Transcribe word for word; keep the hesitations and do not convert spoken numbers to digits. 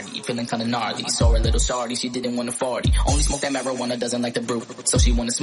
party, feeling kinda gnarly. Saw a little shorty, she didn't want to party. Only smoke that marijuana, doesn't like the brew, so she wanna smoke.